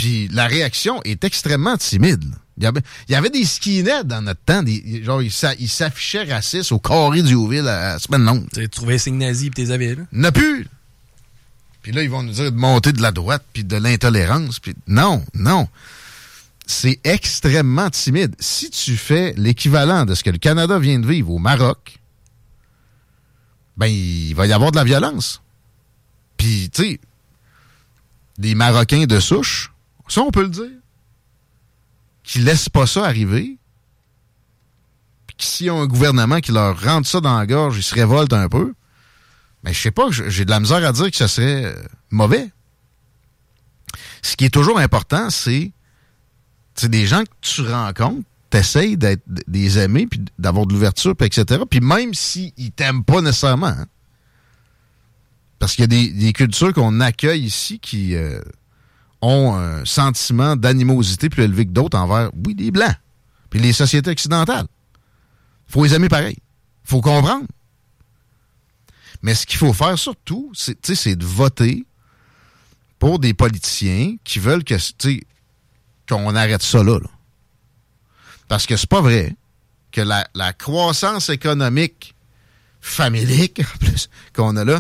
Puis la réaction est extrêmement timide. Là. Il y avait des skinheads dans notre temps. Genre, ils s'affichaient racistes au carré du Hauteville à semaine longue. Tu as trouvé un signe nazi et t'es avais, là? Il n'y en a plus. Puis là, ils vont nous dire de monter de la droite puis de l'intolérance. Puis non. C'est extrêmement timide. Si tu fais l'équivalent de ce que le Canada vient de vivre au Maroc, ben, il va y avoir de la violence. Puis, tu sais, des Marocains de souche, ça, on peut le dire, qui laissent pas ça arriver, puis que s'il y a un gouvernement qui leur rentre ça dans la gorge, ils se révoltent un peu, ben, je sais pas, j'ai de la misère à dire que ça serait mauvais. Ce qui est toujours important, c'est des gens que tu rencontres, t'essayes d'être des amis, puis d'avoir de l'ouverture, puis etc. Puis même s'ils t'aiment pas nécessairement, hein, parce qu'il y a des cultures qu'on accueille ici qui ont un sentiment d'animosité plus élevé que d'autres envers, oui, les Blancs, puis les sociétés occidentales. Faut les aimer pareil. Faut comprendre. Mais ce qu'il faut faire surtout, c'est de voter pour des politiciens qui veulent qu'on arrête ça là. Parce que c'est pas vrai que la croissance économique famélique, en plus, qu'on a là,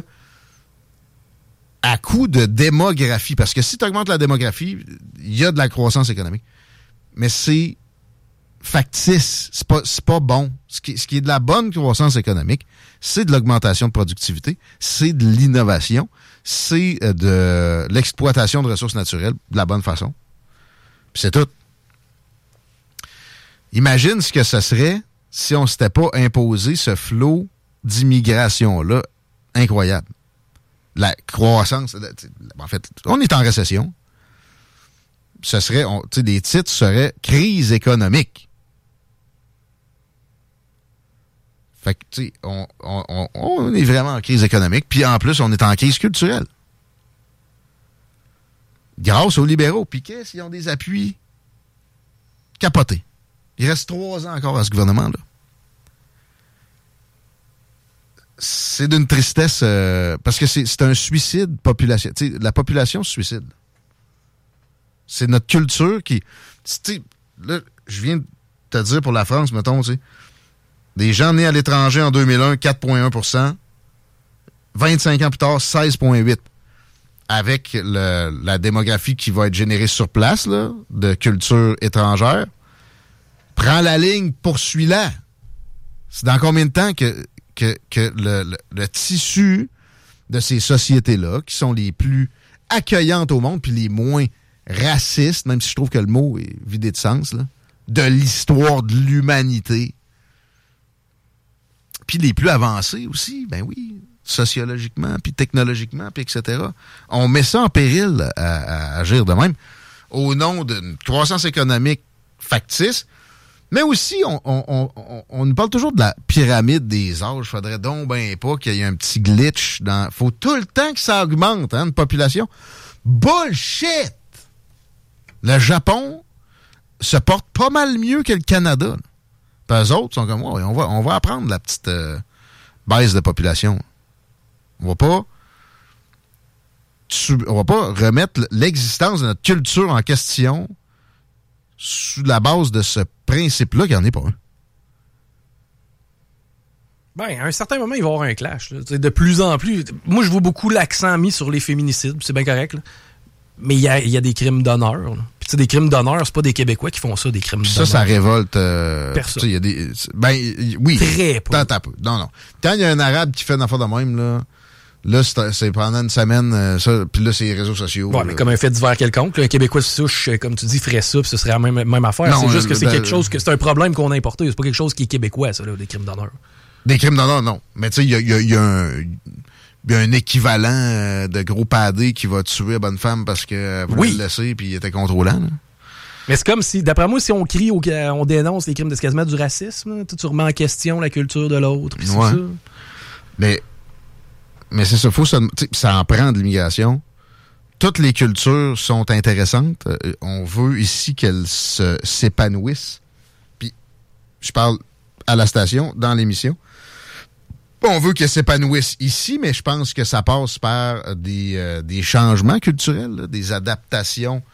à coup de démographie, parce que si tu augmentes la démographie, il y a de la croissance économique. Mais c'est factice, c'est pas bon. Ce qui est de la bonne croissance économique, c'est de l'augmentation de productivité, c'est de l'innovation, c'est de l'exploitation de ressources naturelles de la bonne façon. Puis c'est tout. Imagine ce que ce serait si on s'était pas imposé ce flot d'immigration-là incroyable. La croissance, en fait, on est en récession. Ce serait, des titres seraient crise économique. Fait que, tu sais, on est vraiment en crise économique, puis en plus, on est en crise culturelle. Grâce aux libéraux. Puis qu'est-ce qu'ils ont des appuis capotés. Il reste 3 ans encore à ce gouvernement-là. C'est d'une tristesse, parce que c'est un suicide population. Tu sais, la population se suicide. C'est notre culture qui... Tu sais, là, je viens de te dire pour la France, mettons, tu sais, des gens nés à l'étranger en 2001, 4,1 %. 25 ans plus tard, 16,8 %. Avec la démographie qui va être générée sur place, là, de culture étrangère, prends la ligne, poursuis-la. C'est dans combien de temps que le tissu de ces sociétés-là, qui sont les plus accueillantes au monde, puis les moins racistes, même si je trouve que le mot est vidé de sens, là, de l'histoire de l'humanité, puis les plus avancés aussi, ben oui, sociologiquement, puis technologiquement, puis etc. On met ça en péril à agir de même, au nom d'une croissance économique factice. Mais aussi, on nous parle toujours de la pyramide des âges. Faudrait donc ben pas qu'il y ait un petit glitch dans... Faut tout le temps que ça augmente, hein, une population. Bullshit! Le Japon se porte pas mal mieux que le Canada. Puis eux autres sont comme, ouais, on va apprendre la petite baisse de population. On va pas remettre l'existence de notre culture en question sous la base de ce principe-là, qu'il n'y en ait pas un. Ben, à un certain moment, il va y avoir un clash. Là. De plus en plus. Moi, je vois beaucoup l'accent mis sur les féminicides, c'est bien correct. Là. Mais il y a des crimes d'honneur. Là. Puis, des crimes d'honneur, c'est pas des Québécois qui font ça, des crimes d'honneur. Ça révolte. Personne. Y a des, ben, oui. Très peu. Tant peu. Non. Quand il y a un Arabe qui fait une affaire de même, là, c'est pendant une semaine, ça, puis là, c'est les réseaux sociaux. Ouais, mais comme un fait divers quelconque, là, un Québécois de souche, comme tu dis, ferait ça, puis ce serait la même affaire. Non, c'est juste que c'est quelque chose, que c'est un problème qu'on a importé. C'est pas quelque chose qui est québécois, ça, là, des crimes d'honneur. Des crimes d'honneur, non. Mais tu sais, il y a un équivalent de gros padé qui va tuer la bonne femme parce qu'elle voulait le laisser, puis il était contrôlant, là. Mais c'est comme si, d'après moi, si on crie, on dénonce les crimes, c'est quasiment du racisme, là, tu remets en question la culture de l'autre, puis c'est ça. Mais c'est ça, ça en prend de l'immigration. Toutes les cultures sont intéressantes. On veut ici qu'elles s'épanouissent. Puis, je parle à la station, dans l'émission. On veut qu'elles s'épanouissent ici, mais je pense que ça passe par des changements culturels, là, des adaptations